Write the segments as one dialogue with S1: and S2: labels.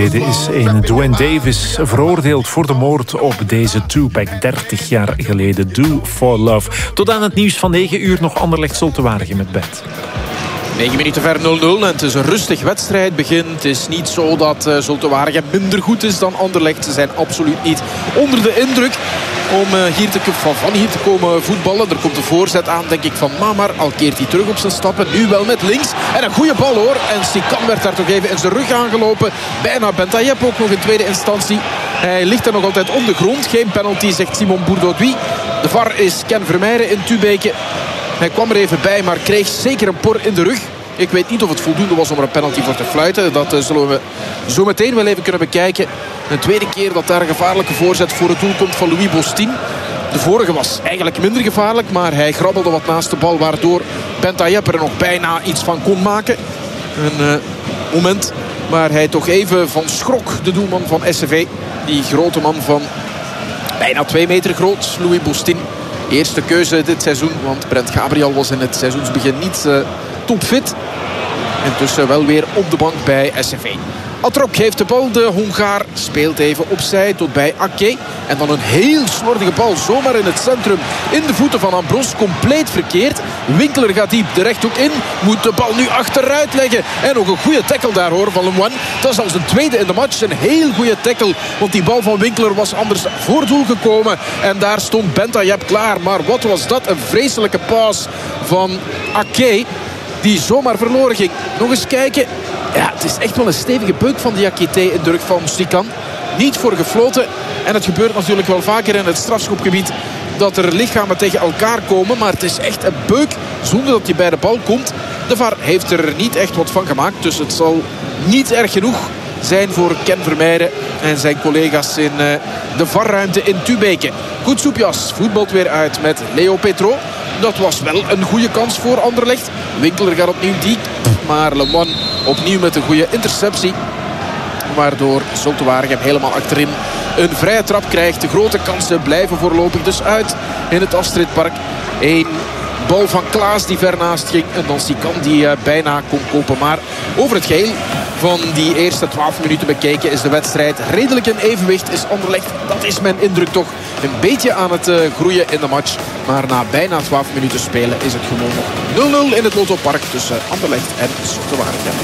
S1: geleden is een Dwayne Davis veroordeeld voor de moord op deze Tupac 30 jaar geleden. Do for Love. Tot aan het nieuws van 9 uur nog Anderlecht Zulte Waregem met Bent.
S2: 9 minuten ver 0-0 en het is een rustig wedstrijdbegin. Het is niet zo dat Zulte Waregem minder goed is dan Anderlecht. Ze zijn absoluut niet onder de indruk om van hier te komen voetballen. Er komt een voorzet aan, denk ik, van Mamar. Al keert hij terug op zijn stappen. Nu wel met links. En een goede bal, hoor. En Sikan werd daar toch even in zijn rug aangelopen. Bijna Bentayeb ook nog in tweede instantie. Hij ligt er nog altijd op de grond. Geen penalty, zegt Simon Bourdouis. De VAR is Ken Vermeijren in Tubeke. Hij kwam er even bij, maar kreeg zeker een por in de rug. Ik weet niet of het voldoende was om er een penalty voor te fluiten. Dat zullen we zo meteen wel even kunnen bekijken. De tweede keer dat daar een gevaarlijke voorzet voor het doel komt van Louis Bostin. De vorige was eigenlijk minder gevaarlijk, maar hij grabbelde wat naast de bal, waardoor Bentayeb er nog bijna iets van kon maken. Een moment waar hij toch even van schrok, de doelman van SCV. Die grote man van bijna 2 meter groot, Louis Bostin. Eerste keuze dit seizoen, want Brent Gabriel was in het seizoensbegin niet topfit. Intussen wel weer op de bank bij SCV. Atrok heeft de bal, de Hongaar speelt even opzij tot bij Ake. En dan een heel slordige bal zomaar in het centrum. In de voeten van Ambros, compleet verkeerd. Winkler gaat diep de rechthoek in. Moet de bal nu achteruit leggen. En nog een goede tackle daar, hoor, van Lemoine. Dat is al zijn tweede in de match. Een heel goede tackle, want die bal van Winkler was anders voor doel gekomen. En daar stond Bentayeb klaar. Maar wat was dat? Een vreselijke paas van Ake, die zomaar verloren ging. Nog eens kijken. Ja, het is echt wel een stevige beuk van Diakité in de rug van Sikan. Niet voor gefloten. En het gebeurt natuurlijk wel vaker in het strafschopgebied dat er lichamen tegen elkaar komen. Maar het is echt een beuk zonder dat hij bij de bal komt. De VAR heeft er niet echt wat van gemaakt. Dus het zal niet erg genoeg zijn voor Ken Vermeijren en zijn collega's in de VAR-ruimte in Tubeke. Goed Soepjas voetbalt weer uit met Leo Petro. Dat was wel een goede kans voor Anderlecht. Winkler gaat opnieuw diep, maar Lemoine opnieuw met een goede interceptie. Waardoor Zulte Waregem helemaal achterin een vrije trap krijgt. De grote kansen blijven voorlopig dus uit in het Astridpark. Eén bal van Klaas die ver naast ging. En dan Sikan die bijna kon kopen. Maar over het geheel van die eerste 12 minuten bekeken is de wedstrijd redelijk in evenwicht. Is Anderlecht, dat is mijn indruk, toch een beetje aan het groeien in de match. Maar na bijna 12 minuten spelen is het gewoon nog 0-0 in het Lottopark tussen Anderlecht en Zulte Waregem.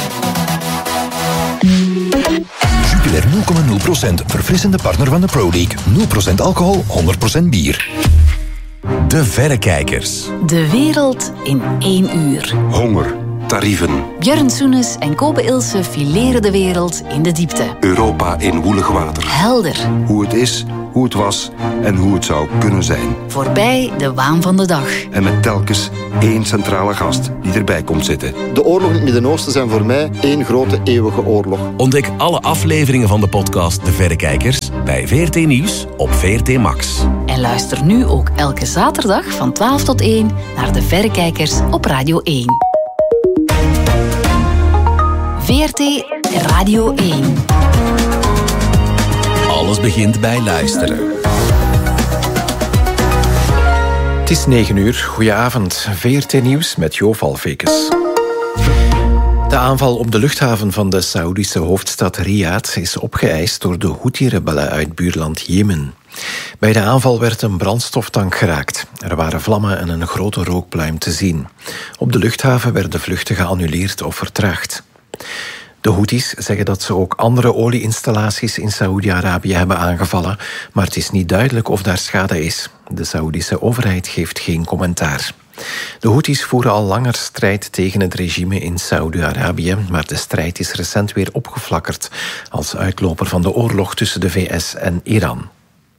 S3: Jupiler 0,0%. Verfrissende partner van de Pro League. 0% alcohol, 100% bier. De Verrekijkers.
S4: De wereld in 1 uur.
S5: Honger. Tarieven.
S4: Björn Soenes en Kobe Ilse fileren de wereld in de diepte.
S5: Europa in woelig water.
S4: Helder.
S5: Hoe het is, hoe het was en hoe het zou kunnen zijn.
S4: Voorbij de waan van de dag.
S5: En met telkens 1 centrale gast die erbij komt zitten.
S6: De oorlog in het Midden-Oosten zijn voor mij 1 grote eeuwige oorlog.
S3: Ontdek alle afleveringen van de podcast De Verrekijkers bij VRT Nieuws op VRT Max.
S4: En luister nu ook elke zaterdag van 12 tot 1 naar De Verrekijkers op Radio 1. VRT Radio 1.
S3: Alles begint bij luisteren.
S7: Het is 9 uur. Goedenavond. VRT Nieuws met Jo Valvekes. De aanval op de luchthaven van de Saoedische hoofdstad Riyadh is opgeëist door de Houthi-rebellen uit buurland Jemen. Bij de aanval werd een brandstoftank geraakt. Er waren vlammen en een grote rookpluim te zien. Op de luchthaven werden vluchten geannuleerd of vertraagd. De Houthis zeggen dat ze ook andere olieinstallaties in Saoedi-Arabië hebben aangevallen, maar het is niet duidelijk of daar schade is. De Saoedische overheid geeft geen commentaar. De Houthis voeren al langer strijd tegen het regime in Saoedi-Arabië, maar de strijd is recent weer opgeflakkerd als uitloper van de oorlog tussen de VS en Iran.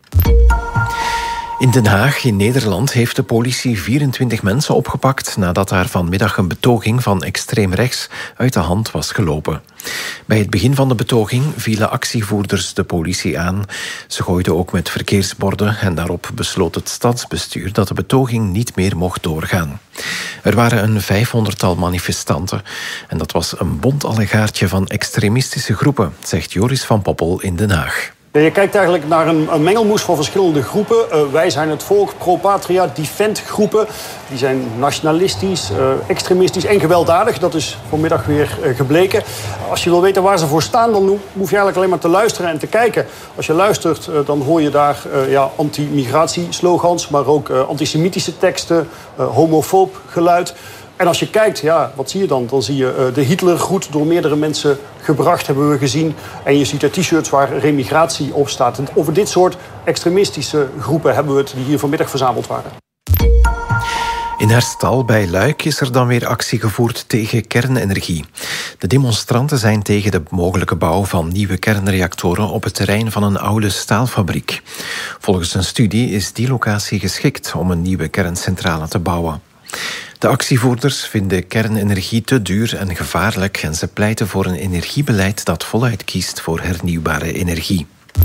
S7: In Den Haag, in Nederland, heeft de politie 24 mensen opgepakt nadat daar vanmiddag een betoging van extreem rechts uit de hand was gelopen. Bij het begin van de betoging vielen actievoerders de politie aan. Ze gooiden ook met verkeersborden en daarop besloot het stadsbestuur dat de betoging niet meer mocht doorgaan. Er waren een 500-tal manifestanten en dat was een bont allegaartje van extremistische groepen, zegt Joris van Poppel in Den Haag.
S8: Ja, je kijkt eigenlijk naar een mengelmoes van verschillende groepen. Wij zijn het volk, pro-patria, defend groepen. Die zijn nationalistisch, extremistisch en gewelddadig. Dat is vanmiddag weer gebleken. Als je wil weten waar ze voor staan, dan hoef je eigenlijk alleen maar te luisteren en te kijken. Als je luistert, dan hoor je daar anti-migratieslogans, maar ook antisemitische teksten, homofoob geluid. En als je kijkt, wat zie je dan? Dan zie je de Hitlergroet door meerdere mensen gebracht, hebben we gezien. En je ziet er t-shirts waar remigratie op staat. En over dit soort extremistische groepen hebben we het die hier vanmiddag verzameld waren.
S7: In Herstal bij Luik is er dan weer actie gevoerd tegen kernenergie. De demonstranten zijn tegen de mogelijke bouw van nieuwe kernreactoren op het terrein van een oude staalfabriek. Volgens een studie is die locatie geschikt om een nieuwe kerncentrale te bouwen. De actievoerders vinden kernenergie te duur en gevaarlijk en ze pleiten voor een energiebeleid dat voluit kiest voor hernieuwbare energie.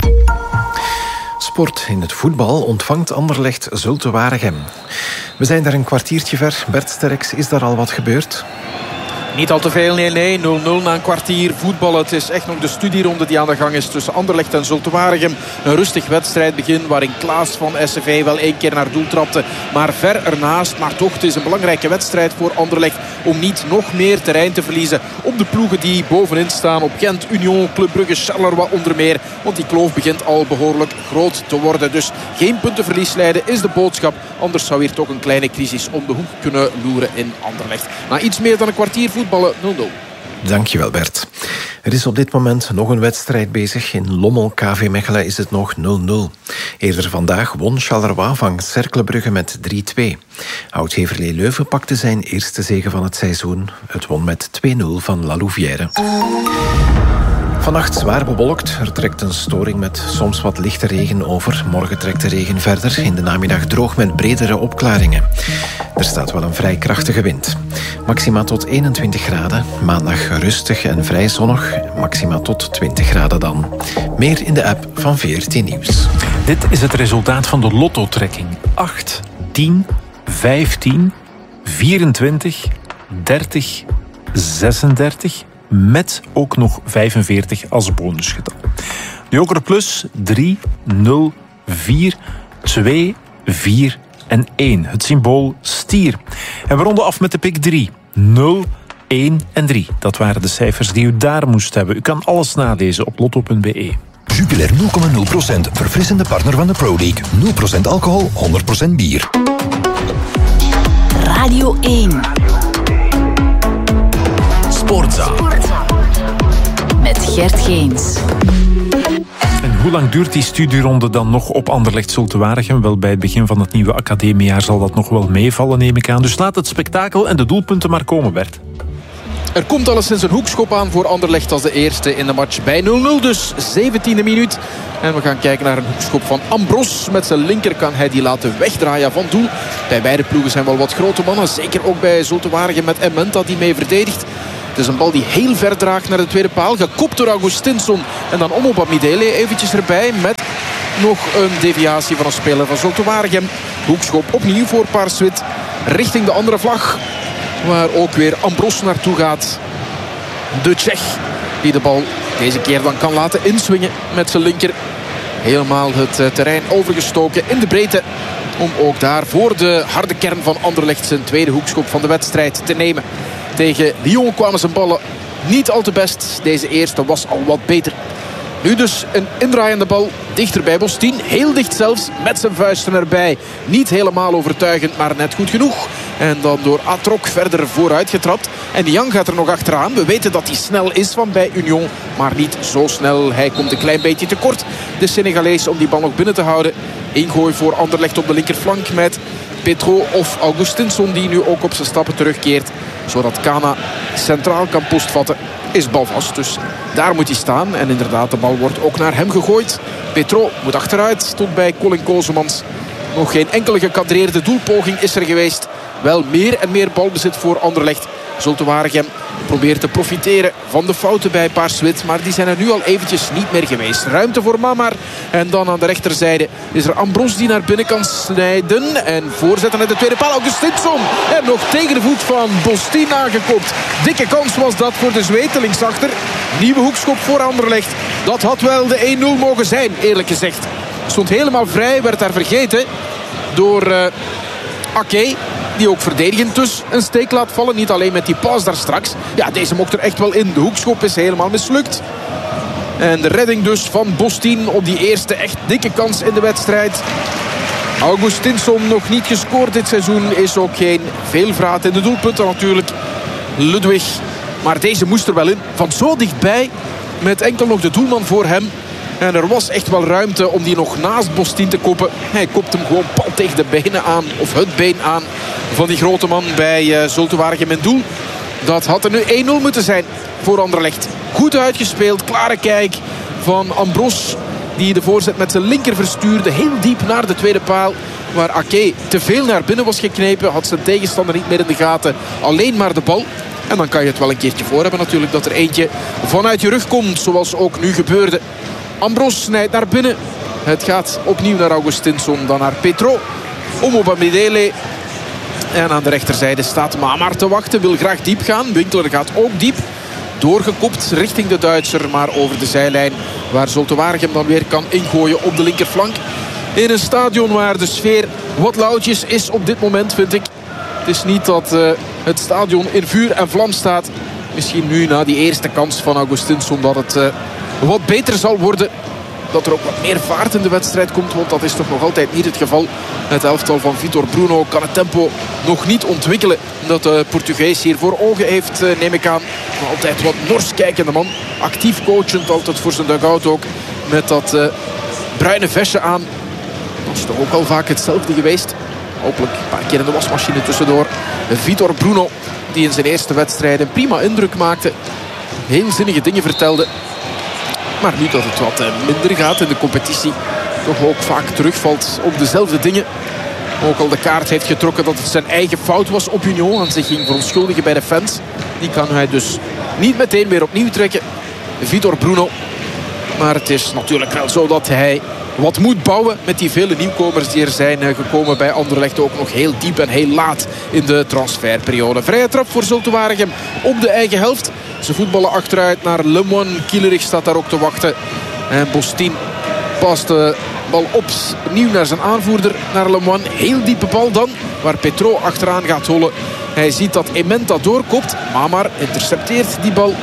S7: Sport. In het voetbal ontvangt Anderlecht Zulte Waregem. We zijn daar een kwartiertje ver. Bert Sterks, is daar al wat gebeurd?
S2: Niet al te veel, nee. 0-0 na een kwartier voetballen. Het is echt nog de studieronde die aan de gang is tussen Anderlecht en Zulte Waregem. Een rustig wedstrijdbegin waarin Klaas van SCV wel 1 keer naar doel trapte. Maar ver ernaast. Maar toch, het is een belangrijke wedstrijd voor Anderlecht om niet nog meer terrein te verliezen op de ploegen die bovenin staan. Op Gent, Union, Club Brugge, Charleroi onder meer. Want die kloof begint al behoorlijk groot te worden. Dus geen puntenverlies leiden is de boodschap. Anders zou hier toch een kleine crisis om de hoek kunnen loeren in Anderlecht. Na iets meer dan een kwartier voetballen 0-0.
S7: Dankjewel Bert. Er is op dit moment nog een wedstrijd bezig. In Lommel KV Mechelen is het nog 0-0. Eerder vandaag won Charleroi van Cercle Brugge met 3-2. Oud-Heverlee Leuven pakte zijn eerste zege van het seizoen. Het won met 2-0 van La Louvière. Vannacht zwaar bewolkt. Er trekt een storing met soms wat lichte regen over. Morgen trekt de regen verder. In de namiddag droog met bredere opklaringen. Er staat wel een vrij krachtige wind. Maxima tot 21 graden. Maandag rustig en vrij zonnig. Maxima tot 20 graden dan. Meer in de app van VRT Nieuws.
S1: Dit is het resultaat van de lottotrekking. 8, 10, 15, 24, 30, 36... met ook nog 45 als bonusgetal. De Joker Plus 3, 0, 4, 2, 4 en 1. Het symbool stier. En we ronden af met de pik 3. 0, 1 en 3. Dat waren de cijfers die u daar moest hebben. U kan alles nalezen op lotto.be.
S3: Jupiler 0,0%. Verfrissende partner van de Pro League. 0% alcohol, 100% bier.
S4: Radio 1.
S3: Sportza.
S4: Met Gert Geens.
S1: En hoe lang duurt die studieronde dan nog op Anderlecht Zulte Waregem? Wel, bij het begin van het nieuwe academiejaar zal dat nog wel meevallen, neem ik aan. Dus laat het spektakel en de doelpunten maar komen, Bert.
S2: Er komt alleszins een hoekschop aan voor Anderlecht als de eerste in de match bij 0-0. Dus 17e minuut. En we gaan kijken naar een hoekschop van Ambros. Met zijn linker kan hij die laten wegdraaien van doel. Bij beide ploegen zijn wel wat grote mannen. Zeker ook bij Zulte Waregem met Ementa die mee verdedigt. Het is een bal die heel ver draagt naar de tweede paal. Gekopt door Augustinsson. En dan Omobam Midele eventjes erbij met nog een deviatie van een speler van Zulte Waregem. Hoekschop opnieuw voor Paars-wit richting de andere vlag. Waar ook weer Ambros naartoe gaat. De Tsjech die de bal deze keer dan kan laten inswingen met zijn linker. Helemaal het terrein overgestoken in de breedte. Om ook daar voor de harde kern van Anderlecht zijn tweede hoekschop van de wedstrijd te nemen. Tegen Lyon kwamen zijn ballen niet al te best. Deze eerste was al wat beter. Nu dus een indraaiende bal dichter bij Bostin. Heel dicht zelfs, met zijn vuisten erbij. Niet helemaal overtuigend, maar net goed genoeg. En dan door Atrok verder vooruit getrapt. En Niang gaat er nog achteraan. We weten dat hij snel is van bij Union, maar niet zo snel. Hij komt een klein beetje tekort, de Senegalees, om die bal nog binnen te houden. Ingooi voor Anderlecht op de linkerflank met Petro of Augustinsson, die nu ook op zijn stappen terugkeert. Zodat Kana centraal kan postvatten. Is balvast, dus daar moet hij staan. En inderdaad, de bal wordt ook naar hem gegooid. Petro moet achteruit tot bij Colin Kozemans. Nog geen enkele gekadreerde doelpoging is er geweest. Wel meer en meer balbezit voor Anderlecht. Zulte Waregem probeert te profiteren van de fouten bij Paars-wit. Maar die zijn er nu al eventjes niet meer geweest. Ruimte voor Mamar. En dan aan de rechterzijde is er Ambros die naar binnen kan snijden. En voorzetten naar de tweede paal. Augustinsson. En nog tegen de voet van Bostin aangekopt. Dikke kans was dat voor de Zweed linksachter. Nieuwe hoekschop voor Anderlecht. Dat had wel de 1-0 mogen zijn, eerlijk gezegd. Stond helemaal vrij, werd daar vergeten door Ake. Die ook verdedigend dus een steek laat vallen. Niet alleen met die paas daar straks. Ja, deze mocht er echt wel in. De hoekschop is helemaal mislukt. En de redding dus van Bostin op die eerste echt dikke kans in de wedstrijd. Augustinsson nog niet gescoord dit seizoen. Is ook geen veelvraat in de doelpunten natuurlijk. Ludwig. Maar deze moest er wel in. Van zo dichtbij. Met enkel nog de doelman voor hem. En er was echt wel ruimte om die nog naast Bostin te koppen. Hij kopt hem gewoon pal tegen de benen aan. Of het been aan van die grote man bij Zulte Waregem in doel. Dat had er nu 1-0 moeten zijn voor Anderlecht. Goed uitgespeeld. Klare kijk van Ambros. Die de voorzet met zijn linker verstuurde. Heel diep naar de tweede paal. Waar Ake te veel naar binnen was geknepen. Had zijn tegenstander niet meer in de gaten. Alleen maar de bal. En dan kan je het wel een keertje voor hebben natuurlijk. Dat er eentje vanuit je rug komt. Zoals ook nu gebeurde. Ambros snijdt naar binnen. Het gaat opnieuw naar Augustinsson. Dan naar Petro. Omobamidele. En aan de rechterzijde staat Mamar te wachten. Wil graag diep gaan. Winkler gaat ook diep. Doorgekopt richting de Duitser. Maar over de zijlijn. Waar Zulte Waregem dan weer kan ingooien op de linkerflank. In een stadion waar de sfeer wat lauwtjes is op dit moment, vind ik. Het is niet dat het stadion in vuur en vlam staat. Misschien nu na die eerste kans van Augustinsson dat het wat beter zal worden. Dat er ook wat meer vaart in de wedstrijd komt. Want dat is toch nog altijd niet het geval. Het elftal van Vitor Bruno kan het tempo nog niet ontwikkelen. Dat de Portugees hier voor ogen heeft, neem ik aan. Maar altijd wat nors kijkende man. Actief coachend, altijd voor zijn dugout ook. Met dat bruine vestje aan. Dat is toch ook al vaak hetzelfde geweest. Hopelijk een paar keer in de wasmachine tussendoor. Vitor Bruno, die in zijn eerste wedstrijd een prima indruk maakte. Heel zinnige dingen vertelde. Maar nu dat het wat minder gaat in de competitie, toch ook vaak terugvalt op dezelfde dingen. Ook al de kaart heeft getrokken dat het zijn eigen fout was op Union en zich ging verontschuldigen bij de fans. Die kan hij dus niet meteen weer opnieuw trekken. Vitor Bruno. Maar het is natuurlijk wel zo dat hij wat moet bouwen met die vele nieuwkomers die er zijn gekomen bij Anderlecht. Ook nog heel diep en heel laat in de transferperiode. Vrije trap voor Zulte Waregem op de eigen helft. Ze voetballen achteruit naar Lemoine. Kielerich staat daar ook te wachten. En Bostin past de bal opnieuw naar zijn aanvoerder, naar Lemoine. Heel diepe bal dan, waar Petro achteraan gaat hollen. Hij ziet dat Ementa doorkopt. Mamar intercepteert die bal.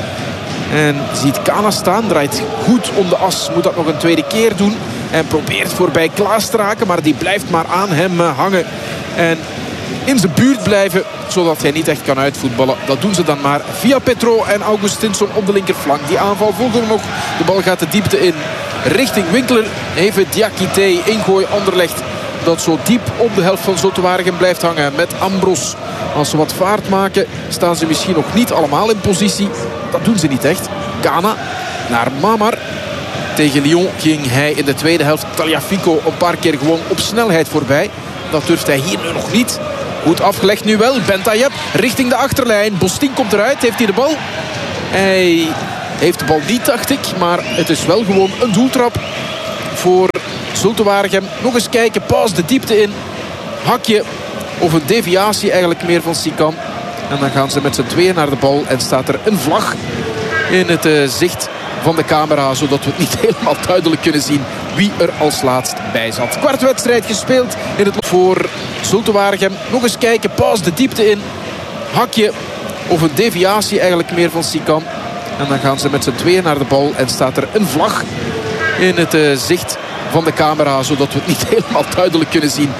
S2: En ziet Kana staan, draait goed om de as. Moet dat nog een tweede keer doen. En probeert voorbij Klaas te raken. Maar die blijft maar aan hem hangen. En in zijn buurt blijven. Zodat hij niet echt kan uitvoetballen. Dat doen ze dan maar via Petro en Augustinsson op de linkerflank. Die aanval volgt er nog. De bal gaat de diepte in. Richting Winkler. Even Diakité. Ingooi Anderlecht. Dat zo diep op de helft van Zulte Waregem blijft hangen. Met Ambros. Als ze wat vaart maken, staan ze misschien nog niet allemaal in positie. Dat doen ze niet echt. Kana naar Mamar. Tegen Lyon ging hij in de tweede helft Tagliafico een paar keer gewoon op snelheid voorbij. Dat durft hij hier nu nog niet. Goed afgelegd nu wel. Bentayeb richting de achterlijn. Bostin komt eruit. Heeft hij de bal? Hij heeft de bal niet, dacht ik. Maar het is wel gewoon een doeltrap voor Zulte Waregem. Nog eens kijken. Paas de diepte in. Hakje. Of een deviatie eigenlijk meer van Sikan. En dan gaan ze met z'n tweeën naar de bal. En staat er een vlag in het zicht van de camera. Zodat we het niet helemaal duidelijk kunnen zien wie er als laatst bij zat. Kwartwedstrijd gespeeld in het voor Zulte Waregem. Nog eens kijken. Paas de diepte in. Hakje. Of een deviatie eigenlijk meer van Sikan. En dan gaan ze met z'n tweeën naar de bal. En staat er een vlag in het zicht van de camera. Zodat we het niet helemaal duidelijk kunnen zien